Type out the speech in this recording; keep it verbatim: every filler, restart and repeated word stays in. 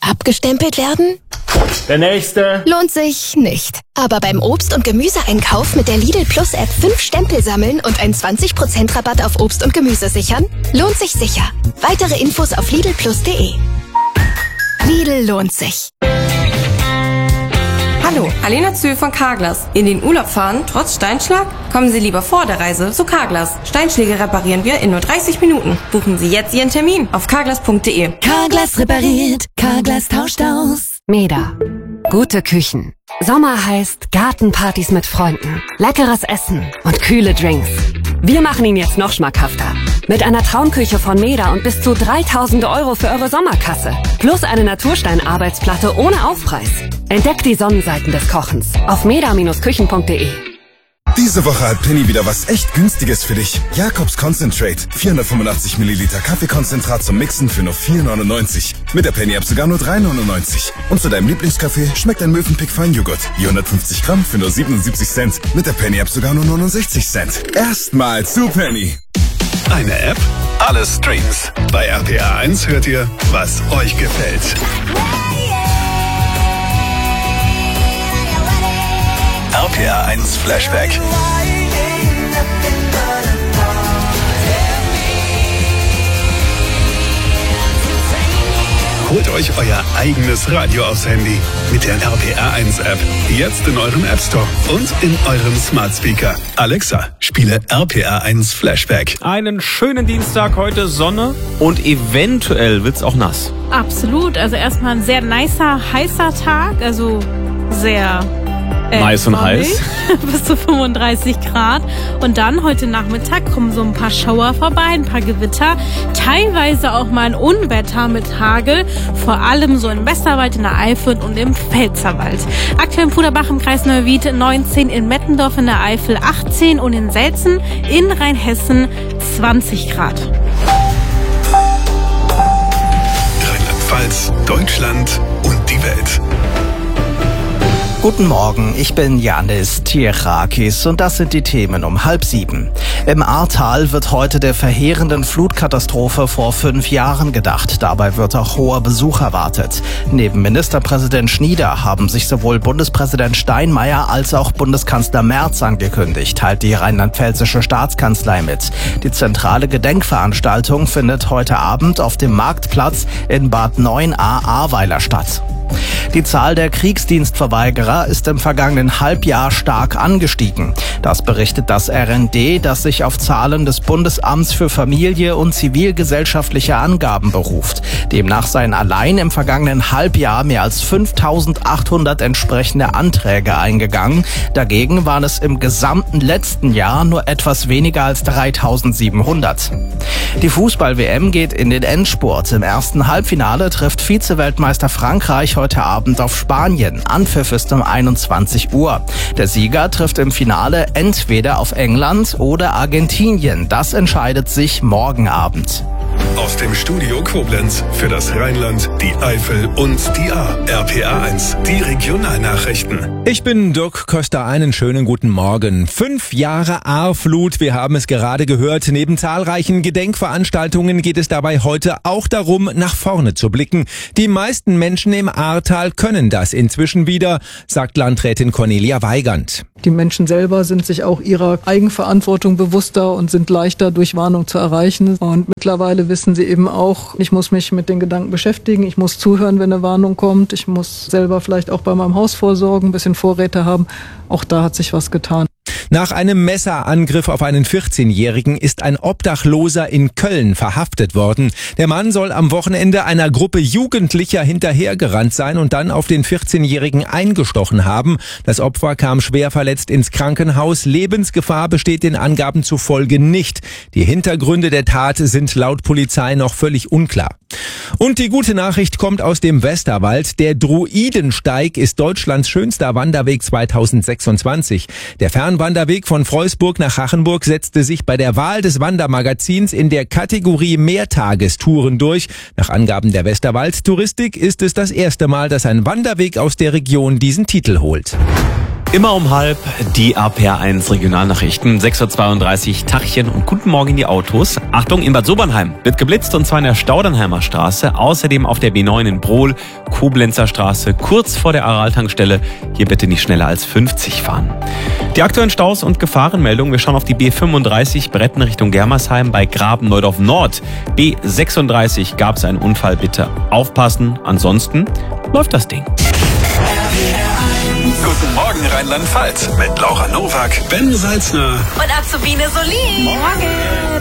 Abgestempelt werden? Der nächste. Lohnt sich nicht. Aber beim Obst- und Gemüseeinkauf mit der Lidl Plus App fünf Stempel sammeln und einen zwanzig Prozent Rabatt auf Obst und Gemüse sichern? Lohnt sich sicher. Weitere Infos auf lidl plus punkt de. Lidl lohnt sich. Hallo, Alena Zühl von Carglass. In den Urlaub fahren, trotz Steinschlag? Kommen Sie lieber vor der Reise zu Carglass. Steinschläge reparieren wir in nur dreißig Minuten. Buchen Sie jetzt Ihren Termin auf carglass punkt de. Carglass repariert, Carglass tauscht aus. Meda. Gute Küchen. Sommer heißt Gartenpartys mit Freunden, leckeres Essen und kühle Drinks. Wir machen ihn jetzt noch schmackhafter. Mit einer Traumküche von Meda und bis zu dreitausend Euro für eure Sommerkasse. Plus eine Naturstein-Arbeitsplatte ohne Aufpreis. Entdeckt die Sonnenseiten des Kochens auf meda Bindestrich küchen punkt de. Diese Woche hat Penny wieder was echt Günstiges für dich. Jakobs Concentrate. vierhundertfünfundachtzig Milliliter Kaffeekonzentrat zum Mixen für nur vier neunundneunzig. Mit der Penny-App sogar nur drei neunundneunzig. Und zu deinem Lieblingskaffee schmeckt ein Mövenpick Feinjoghurt. vierhundertfünfzig Gramm für nur siebenundsiebzig Cent. Mit der Penny-App sogar nur neunundsechzig Cent. Erstmal zu Penny. Eine App, alle Streams. Bei R P R eins hört ihr, was euch gefällt. R P R eins Flashback. Holt euch euer eigenes Radio aufs Handy mit der R P R eins App. Jetzt in eurem App Store und in eurem Smart Speaker. Alexa, spiele R P R eins Flashback. Einen schönen Dienstag, heute Sonne und eventuell wird's auch nass. Absolut, also erstmal ein sehr nicer, heißer Tag, also sehr... Äh, Nice und heiß. Bis zu fünfunddreißig Grad. Und dann heute Nachmittag kommen so ein paar Schauer vorbei, ein paar Gewitter. Teilweise auch mal ein Unwetter mit Hagel. Vor allem so im Westerwald, in der Eifel und im Pfälzerwald. Aktuell in Puderbach im Kreis Neuwied neunzehn, in Mettendorf in der Eifel achtzehn und in Selzen in Rheinhessen zwanzig Grad. Rheinland-Pfalz, Deutschland und die Welt. Guten Morgen, ich bin Yannis Tierakis und das sind die Themen um halb sieben. Im Ahrtal wird heute der verheerenden Flutkatastrophe vor fünf Jahren gedacht. Dabei wird auch hoher Besuch erwartet. Neben Ministerpräsident Schnieder haben sich sowohl Bundespräsident Steinmeier als auch Bundeskanzler Merz angekündigt, teilt die rheinland-pfälzische Staatskanzlei mit. Die zentrale Gedenkveranstaltung findet heute Abend auf dem Marktplatz in Bad neun a Ahrweiler statt. Die Zahl der Kriegsdienstverweigerer ist im vergangenen Halbjahr stark angestiegen. Das berichtet das R N D, das sich auf Zahlen des Bundesamts für Familie und zivilgesellschaftliche Angaben beruft. Demnach seien allein im vergangenen Halbjahr mehr als fünftausendachthundert entsprechende Anträge eingegangen. Dagegen waren es im gesamten letzten Jahr nur etwas weniger als dreitausendsiebenhundert. Die Fußball-W M geht in den Endspurt. Im ersten Halbfinale trifft Vize-Weltmeister Frankreich heute Abend auf Spanien. Anpfiff ist um einundzwanzig Uhr. Der Sieger trifft im Finale entweder auf England oder Argentinien. Das entscheidet sich morgen Abend. Aus dem Studio Koblenz für das Rheinland, die Eifel und die Ahr. R P R eins, die Regionalnachrichten. Ich bin Dirk Köster, einen schönen guten Morgen. Fünf Jahre Ahrflut, wir haben es gerade gehört. Neben zahlreichen Gedenkveranstaltungen geht es dabei heute auch darum, nach vorne zu blicken. Die meisten Menschen im Ahrtal können das inzwischen wieder, sagt Landrätin Cornelia Weigand. Die Menschen selber sind sich auch ihrer Eigenverantwortung bewusster und sind leichter durch Warnung zu erreichen. Und mittlerweile wissen sie eben auch, ich muss mich mit den Gedanken beschäftigen, ich muss zuhören, wenn eine Warnung kommt, ich muss selber vielleicht auch bei meinem Haus vorsorgen, ein bisschen Vorräte haben. Auch da hat sich was getan. Nach einem Messerangriff auf einen vierzehnjährigen ist ein Obdachloser in Köln verhaftet worden. Der Mann soll am Wochenende einer Gruppe Jugendlicher hinterhergerannt sein und dann auf den vierzehnjährigen eingestochen haben. Das Opfer kam schwer verletzt ins Krankenhaus. Lebensgefahr besteht den Angaben zufolge nicht. Die Hintergründe der Tat sind laut Polizei noch völlig unklar. Und die gute Nachricht kommt aus dem Westerwald. Der Druidensteig ist Deutschlands schönster Wanderweg zweitausendsechsundzwanzig. Der Fernwanderweg von Freusburg nach Hachenburg setzte sich bei der Wahl des Wandermagazins in der Kategorie Mehrtagestouren durch. Nach Angaben der Westerwald Touristik ist es das erste Mal, dass ein Wanderweg aus der Region diesen Titel holt. Immer um halb die R P R eins Regionalnachrichten. sechs Uhr zweiunddreißig, Tachchen und guten Morgen in die Autos. Achtung, in Bad Sobernheim wird geblitzt und zwar in der Staudernheimer Straße. Außerdem auf der B neun in Brohl, Koblenzer Straße, kurz vor der Aral-Tankstelle. Hier bitte nicht schneller als fünfzig fahren. Die aktuellen Staus und Gefahrenmeldungen. Wir schauen auf die B fünfunddreißig Bretten Richtung Germersheim bei Graben-Neudorf Nord. B sechsunddreißig gab es einen Unfall, bitte aufpassen. Ansonsten läuft das Ding. Guten Morgen Rheinland-Pfalz mit Laura Nowak, Ben Salzner Und Azubine Solin. Morgen.